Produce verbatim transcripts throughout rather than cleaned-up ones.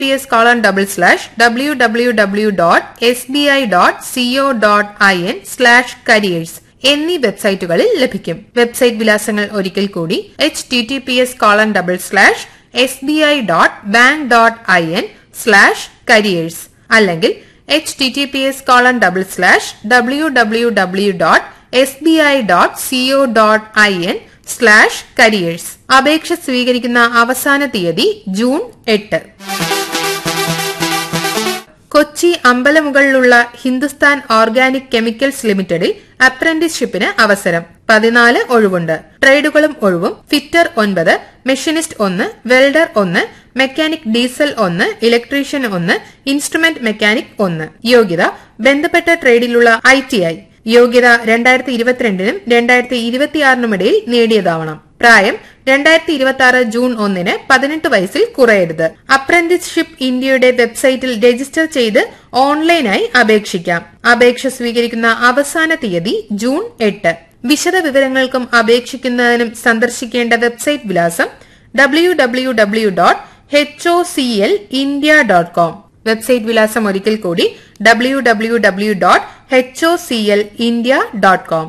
P S colon double slash W W W dot S B I dot CO dot I N slash careers എന്നീ വെബ്സൈറ്റുകളിൽ ലഭിക്കും. Website വിലാസങ്ങൾ ഒരിക്കൽ കൂടി: H T T P S colon double slash S B I dot bank dot I N slash careers അല്ലെങ്കിൽ H T T P S colon double slash W W W dot S B I dot CO dot I N slash careers. അപേക്ഷ സ്വീകരിക്കുന്ന അവസാന തീയതി June എട്ട്. Kochi അമ്പലമുകളിലുള്ള Hindustan organic chemicals ലിമിറ്റഡിൽ അപ്രന്റീസ്ഷിപ്പിന് അവസരം. പതിനാല് ഒഴിവുണ്ട്. ട്രേഡുകളും ഒഴിവും: ഫിറ്റർ ഒൻപത്, മെഷീനിസ്റ്റ് ഒന്ന്, വെൽഡർ ഒന്ന്, മെക്കാനിക് ഡീസൽ ഒന്ന്, ഇലക്ട്രീഷ്യൻ ഒന്ന്, ഇൻസ്ട്രുമെന്റ് മെക്കാനിക് ഒന്ന്. യോഗ്യത: ബന്ധപ്പെട്ട ട്രേഡിലുള്ള ഐ ടി ഐ. യോഗ്യത രണ്ടായിരത്തി ഇരുപത്തിരണ്ടിനും രണ്ടായിരത്തി ഇരുപത്തിയാറിനുമിടയിൽ നേടിയതാവണം. പ്രായം രണ്ടായിരത്തി ഇരുപത്തി ആറ് ജൂൺ ഒന്നിന് പതിനെട്ട് വയസ്സിൽ കുറയരുത്. അപ്രന്റീസ്ഷിപ്പ് ഇന്ത്യയുടെ വെബ്സൈറ്റിൽ രജിസ്റ്റർ ചെയ്ത് ഓൺലൈനായി അപേക്ഷിക്കാം. അപേക്ഷ സ്വീകരിക്കുന്ന അവസാന തീയതി ജൂൺ എട്ട്. വിശദ വിവരങ്ങൾക്കും അപേക്ഷിക്കുന്നതിനും സന്ദർശിക്കേണ്ട വെബ്സൈറ്റ് വിലാസം W W W dot H O C L India dot com. Website വിലാസം ഒരിക്കൽ കൂടി: W W W dot H O C L India dot com.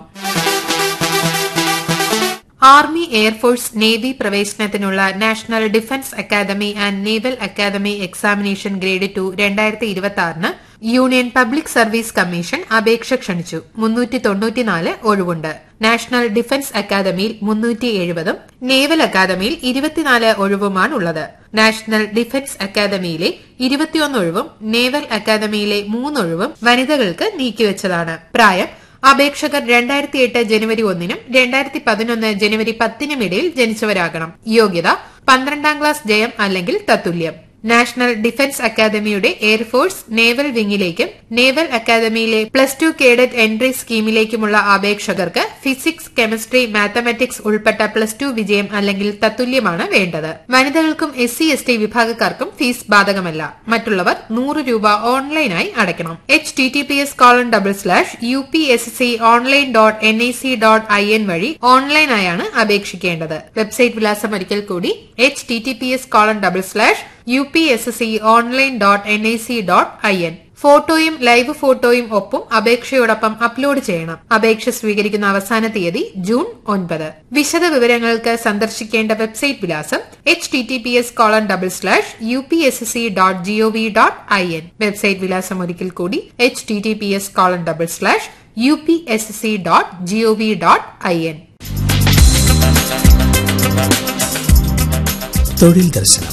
Army, air force, navy പ്രവേശനത്തിനുള്ള national defence academy and naval academy examination grade two രണ്ടായിരത്തി ഇരുപത്തി ആറിന് union public service commission അപേക്ഷ ക്ഷണിച്ചു. മുന്നൂറ്റി തൊണ്ണൂറ്റിനാല് ഒഴിവുണ്ട്. നാഷണൽ ഡിഫൻസ് അക്കാദമിയിൽ മുന്നൂറ്റി എഴുപതും നേവൽ അക്കാദമിയിൽ ഇരുപത്തിനാല് ഒഴിവുമാണുള്ളത്. നാഷണൽ ഡിഫൻസ് അക്കാദമിയിലെ ഇരുപത്തിയൊന്ന് ഒഴിവും നേവൽ അക്കാദമിയിലെ മൂന്നൊഴിവും വനിതകൾക്ക് നീക്കിവച്ചതാണ്. പ്രായം: അപേക്ഷകർ രണ്ടായിരത്തി എട്ട് ജനുവരി ഒന്നിനും രണ്ടായിരത്തി പതിനൊന്ന് ജനുവരി പത്തിനും ഇടയിൽ ജനിച്ചവരാകണം. യോഗ്യത: പന്ത്രണ്ടാം ക്ലാസ് ജയം അല്ലെങ്കിൽ തത്തുല്യം. നാഷണൽ ഡിഫൻസ് അക്കാദമിയുടെ air force naval വിംഗിലേക്കും naval അക്കാദമിയിലെ plus two cadet entry സ്കീമിലേക്കുമുള്ള അപേക്ഷകർക്ക് physics, chemistry, mathematics ഉൾപ്പെട്ട പ്ലസ് ടു വിജയം അല്ലെങ്കിൽ തത്തുല്യമാണ് വേണ്ടത്. വനിതകൾക്കും S C S T വിഭാഗക്കാർക്കും fees ബാധകമല്ല. മറ്റുള്ളവർ നൂറ് രൂപ ഓൺലൈനായി അടയ്ക്കണം. H T T P S colon double slash U P S C online dot N I C dot I N വഴി ഓൺലൈനായാണ് അപേക്ഷിക്കേണ്ടത്. വെബ്സൈറ്റ് വിലാസം ഒരിക്കൽ കൂടി: H T T P S colon double slash U P S C online dot N I C dot I N. ഫോട്ടോയും live ഫോട്ടോയും ഒപ്പം അപേക്ഷയോടൊപ്പം upload ചെയ്യണം. അപേക്ഷ സ്വീകരിക്കുന്ന അവസാന തീയതി ജൂൺ ഒൻപത്. വിശദ വിവരങ്ങൾക്ക് സന്ദർശിക്കേണ്ട വെബ്സൈറ്റ് വിലാസം H T T P S colon double slash U P S C dot G O V dot I N. Website വിലാസം ഒരിക്കൽ കൂടി: H T T P S colon double slash U P S C dot G O V dot I N. തൊഴിൽ ദർശനം.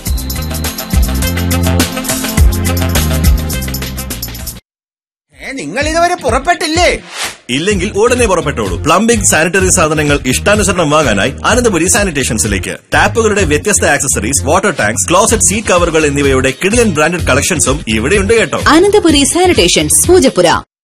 നിങ്ങൾ ഇതുവരെ പുറപ്പെട്ടില്ലേ? ഇല്ലെങ്കിൽ ഉടനെ പുറപ്പെട്ടോളൂ. Plumbing, sanitary സാധനങ്ങൾ ഇഷ്ടാനുസരണം വാങ്ങാനായി അനന്തപുരി സാനിറ്റേഷൻസിലേക്ക്. ടാപ്പുകളുടെ വ്യത്യസ്ത accessories, water tanks, closet seat കവറുകൾ എന്നിവയുടെ കിടിലൻ ബ്രാൻഡഡ് കളക്ഷൻസും ഇവിടെയുണ്ട് കേട്ടോ. അനന്തപുരി സാനിറ്റേഷൻസ്, പൂജപ്പുര.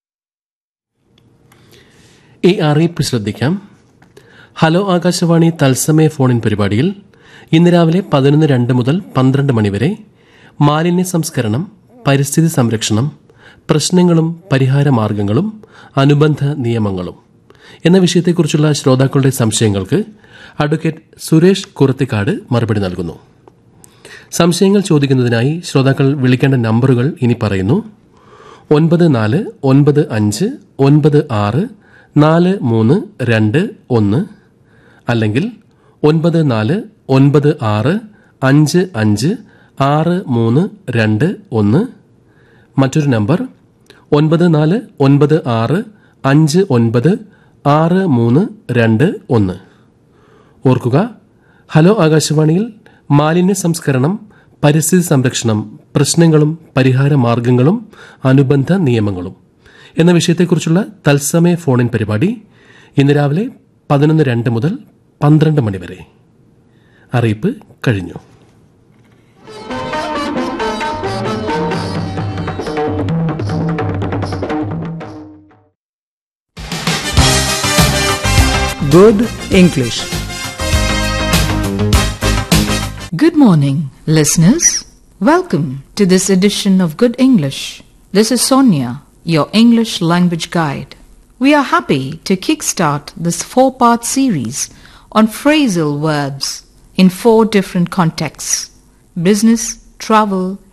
ഈ അറിയിപ്പ് ശ്രദ്ധിക്കാം. ഹലോ ആകാശവാണി തത്സമയ ഫോണിൻ പരിപാടിയിൽ ഇന്ന് രാവിലെ പതിനൊന്ന് രണ്ട് മുതൽ പന്ത്രണ്ട് മണിവരെ മാലിന്യ സംസ്കരണം, പരിസ്ഥിതി സംരക്ഷണം, പ്രശ്നങ്ങളും പരിഹാരമാർഗങ്ങളും അനുബന്ധ നിയമങ്ങളും എന്ന വിഷയത്തെക്കുറിച്ചുള്ള ശ്രോതാക്കളുടെ സംശയങ്ങൾക്ക് അഡ്വക്കേറ്റ് സുരേഷ് കുറത്തിക്കാട് മറുപടി നൽകുന്നു. സംശയങ്ങൾ ചോദിക്കുന്നതിനായി ശ്രോതാക്കൾ വിളിക്കേണ്ട നമ്പറുകൾ ഇനി പറയുന്നു: ഒൻപത് നാല് ഒൻപത് അഞ്ച് ഒൻപത് ആറ് നാല് മൂന്ന് രണ്ട് ഒന്ന്, അല്ലെങ്കിൽ ഒൻപത് നാല് ഒൻപത് ആറ് അഞ്ച് അഞ്ച് ആറ് മൂന്ന് രണ്ട് ഒന്ന്. മറ്റൊരു നമ്പർ ഒൻപത് നാല് ഒൻപത് ആറ് അഞ്ച് ഒൻപത് ആറ് മൂന്ന് രണ്ട് ഒന്ന്. ഓർക്കുക, ഹലോ ആകാശവാണിയിൽ മാലിന്യ സംസ്കരണം, പരിസ്ഥിതി സംരക്ഷണം, പ്രശ്നങ്ങളും പരിഹാരമാർഗങ്ങളും അനുബന്ധ നിയമങ്ങളും എന്ന വിഷയത്തെക്കുറിച്ചുള്ള തത്സമയ ഫോണിൻ പരിപാടി ഇന്ന് രാവിലെ പതിനൊന്ന് രണ്ട് മുതൽ പന്ത്രണ്ട് മണിവരെ. അറിയിപ്പ് കഴിഞ്ഞു. Good English. Good morning, listeners. Welcome to this edition of Good English. This is Sonia, your English language guide. We are happy to kickstart this four-part series on phrasal verbs in four different contexts: business, travel,